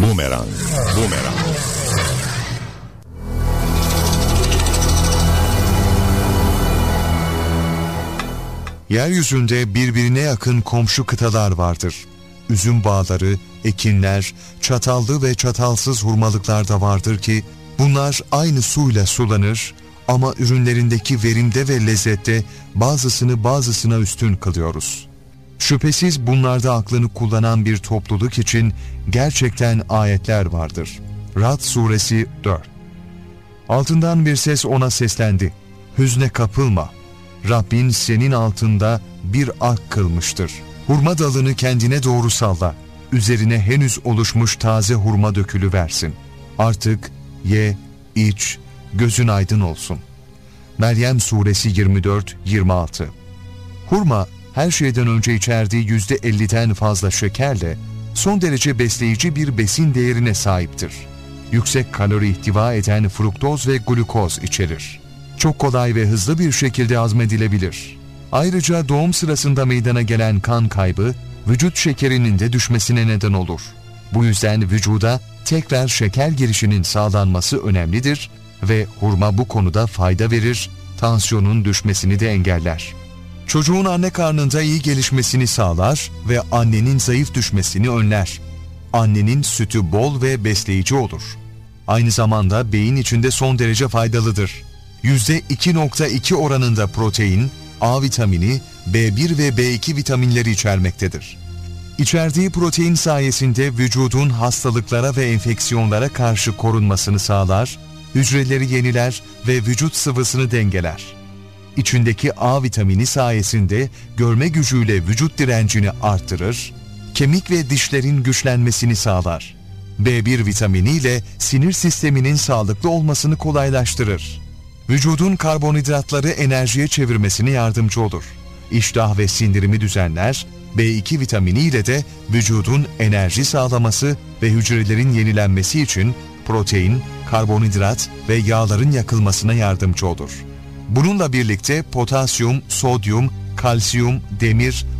Bumerang. Yeryüzünde birbirine yakın komşu kıtalar vardır. Üzüm bağları, ekinler, çatallı ve çatalsız hurmalıklar da vardır ki bunlar aynı suyla sulanır ama ürünlerindeki verimde ve lezzette bazısına üstün kılıyoruz. Şüphesiz bunlarda aklını kullanan bir topluluk için gerçekten ayetler vardır. Ra'd suresi 4. Altından bir ses ona seslendi. Hüzne kapılma. Rabbin senin altında bir ark kılmıştır. Hurma dalını kendine doğru salla. Üzerine henüz oluşmuş taze hurma dökülüversin. Artık ye, iç, gözün aydın olsun. Meryem suresi 24-26. Hurma her şeyden önce içerdiği %50'den fazla şekerle son derece besleyici bir besin değerine sahiptir. Yüksek kalori ihtiva eden fruktoz ve glukoz içerir. Çok kolay ve hızlı bir şekilde hazmedilebilir. Ayrıca doğum sırasında meydana gelen kan kaybı, vücut şekerinin de düşmesine neden olur. Bu yüzden vücuda tekrar şeker girişinin sağlanması önemlidir ve hurma bu konuda fayda verir, tansiyonun düşmesini de engeller. Çocuğun anne karnında iyi gelişmesini sağlar ve annenin zayıf düşmesini önler. Annenin sütü bol ve besleyici olur. Aynı zamanda beyin için de son derece faydalıdır. %2.2 oranında protein, A vitamini, B1 ve B2 vitaminleri içermektedir. İçerdiği protein sayesinde vücudun hastalıklara ve enfeksiyonlara karşı korunmasını sağlar, hücreleri yeniler ve vücut sıvısını dengeler. İçindeki A vitamini sayesinde görme gücüyle vücut direncini arttırır, kemik ve dişlerin güçlenmesini sağlar. B1 vitamini ile sinir sisteminin sağlıklı olmasını kolaylaştırır. Vücudun karbonhidratları enerjiye çevirmesine yardımcı olur. İştah ve sindirimi düzenler, B2 vitamini ile de vücudun enerji sağlaması ve hücrelerin yenilenmesi için protein, karbonhidrat ve yağların yakılmasına yardımcı olur. Bununla birlikte potasyum, sodyum, kalsiyum, demir,